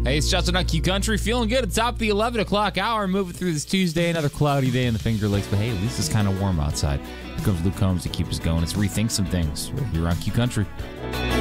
Hey, it's Justin on Q Country. Feeling good at the top of the 11 o'clock hour. Moving through this Tuesday, another cloudy day in the Finger Lakes. But hey, at least it's kind of warm outside. Here comes Luke Combs to keep us going. It's Rethink Some Things right here on Q Country.